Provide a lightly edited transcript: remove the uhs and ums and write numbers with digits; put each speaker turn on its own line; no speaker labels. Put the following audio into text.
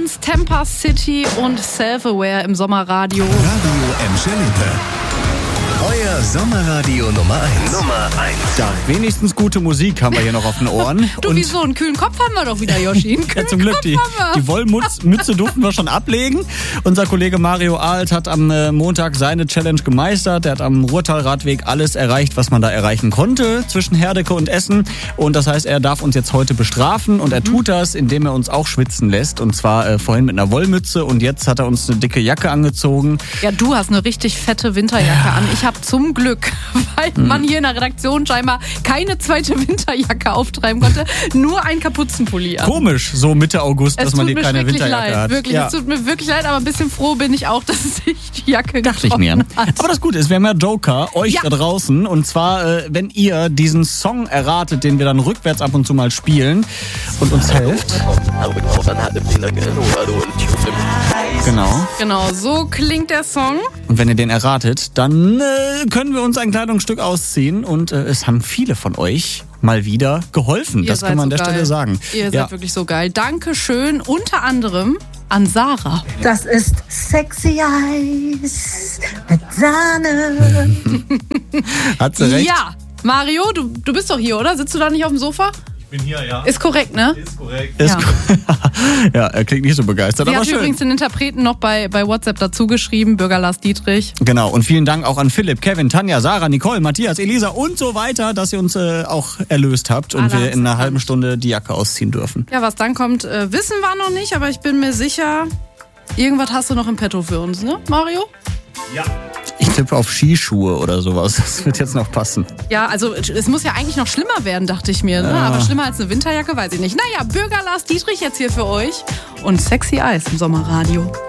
Stones, Tampa City und Self-Aware im Sommerradio.
Radio Enschede. Euer Sommerradio Nummer 1.
Ja, wenigstens gute Musik haben wir hier noch auf den Ohren.
Du, wieso? Einen kühlen Kopf haben wir doch wieder, Yoshi.
Ja, zum Glück, die Wollmütze durften wir schon ablegen. Unser Kollege Mario Alt hat am Montag seine Challenge gemeistert. Er hat am Ruhrtalradweg alles erreicht, was man da erreichen konnte zwischen Herdecke und Essen. Und das heißt, er darf uns jetzt heute bestrafen. Und er tut das, indem er uns auch schwitzen lässt. Und zwar vorhin mit einer Wollmütze. Und jetzt hat er uns eine dicke Jacke angezogen.
Ja, du hast eine richtig fette Winterjacke an. Ich habe zum Glück, weil man hier in der Redaktion scheinbar keine zweite Winterjacke auftreiben konnte, nur ein Kapuzenpulli an.
Komisch, so Mitte August, dass man hier keine Winterjacke hat.
Wirklich,
ja.
Es tut mir wirklich leid, aber ein bisschen froh bin ich auch, dass sich die Jacke
Dachte ich mir.
hat.
Aber das Gute ist, wir haben ja Joker, euch da draußen. Und zwar, wenn ihr diesen Song erratet, den wir dann rückwärts ab und zu mal spielen und uns helft.
Genau, so klingt der Song.
Und wenn ihr den erratet, dann können wir uns ein Kleidungsstück ausziehen. Und es haben viele von euch mal wieder geholfen.
Ihr
Das kann man an der Stelle sagen.
Ihr seid wirklich so geil. Dankeschön, unter anderem an Sarah.
Das ist Sexy Eis mit Sahne.
Hat sie recht?
Ja, Mario, du bist doch hier, oder? Sitzt du da nicht auf dem Sofa?
Ich bin hier, ja.
Ist korrekt, ne?
Ist korrekt.
Ja, er klingt nicht so begeistert,
Sie
aber
hat
schön.
übrigens den Interpreten noch bei WhatsApp dazu geschrieben, Bürger Lars Dietrich.
Genau, und vielen Dank auch an Philipp, Kevin, Tanja, Sarah, Nicole, Matthias, Elisa und so weiter, dass ihr uns auch erlöst habt und wir in einer halben Stunde die Jacke ausziehen dürfen.
Ja, was dann kommt, wissen wir noch nicht, aber ich bin mir sicher, irgendwas hast du noch im Petto für uns, ne, Mario?
Ja.
Ich tippe auf Skischuhe oder sowas. Das wird jetzt noch passen.
Ja, also es muss ja eigentlich noch schlimmer werden, dachte ich mir. Ne?
Ja.
Aber schlimmer als eine Winterjacke, weiß ich nicht. Naja, Bürger Lars Dietrich jetzt hier für euch und Sexy Eis im Sommerradio.